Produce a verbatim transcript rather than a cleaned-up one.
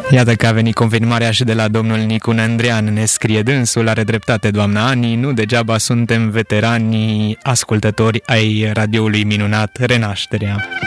Iată că a venit confirmarea și de la domnul Nicu Nandrean, ne scrie dânsul, are dreptate doamna Ani, nu degeaba suntem veterani ascultători ai radioului minunat Renașterea.